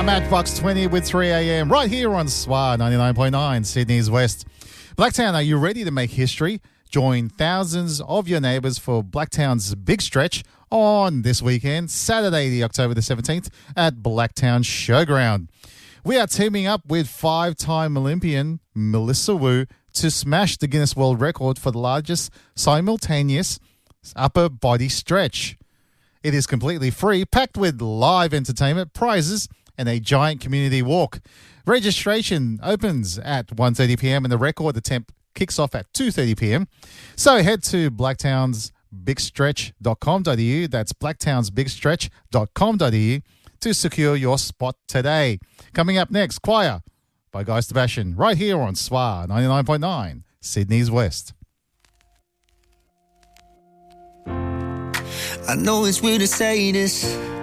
Matchbox 20 with 3am right here on SWA 99.9 Sydney's West. Blacktown, are you ready to make history? Join thousands of your neighbours for Blacktown's Big Stretch on this weekend, Saturday, the October the 17th at Blacktown Showground. We are teaming up with five-time Olympian Melissa Wu to smash the Guinness World Record for the largest simultaneous upper body stretch. It is completely free, packed with live entertainment, prizes, and a giant community walk. Registration opens at 1:30pm and the record attempt kicks off at 2:30pm. So head to blacktownsbigstretch.com.au. That's blacktownsbigstretch.com.au to secure your spot today. Coming up next, Choir by Guy Sebastian, right here on SWA 99.9 Sydney's West. I know it's weird to say this,